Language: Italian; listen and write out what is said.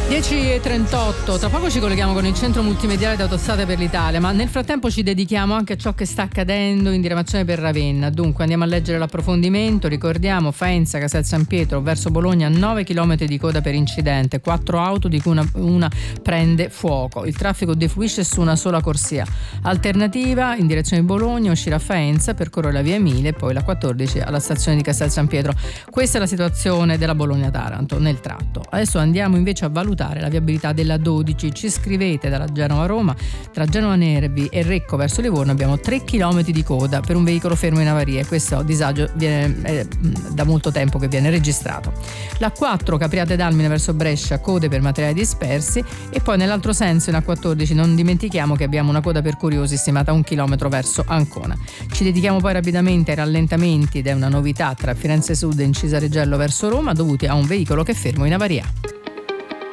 10:38, tra poco ci colleghiamo con il centro multimediale di Autostrade per l'Italia, ma nel frattempo ci dedichiamo anche a ciò che sta accadendo in diramazione per Ravenna. Dunque andiamo a leggere l'approfondimento. Ricordiamo Faenza, Castel San Pietro verso Bologna, 9 km di coda per incidente, 4 auto di cui una prende fuoco. Il traffico defluisce su una sola corsia alternativa in direzione di Bologna, uscire a Faenza, percorrere la via Emilia e poi la 14 alla stazione di Castel San Pietro. Questa è la situazione della Bologna-Taranto nel tratto. Adesso andiamo invece a valutare la viabilità della 12. Ci scrivete dalla Genova-Roma, tra Genova Nervi e Recco verso Livorno abbiamo 3 km di coda per un veicolo fermo in avaria. Questo disagio viene da molto tempo che viene registrato. La 4 Capriate d'Almine verso Brescia, code per materiali dispersi, e poi nell'altro senso in A14 non dimentichiamo che abbiamo una coda per curiosi stimata 1 chilometro verso Ancona. Ci dedichiamo poi rapidamente ai rallentamenti ed è una novità tra Firenze Sud e Incisa Reggello verso Roma dovuti a un veicolo che è fermo in avaria.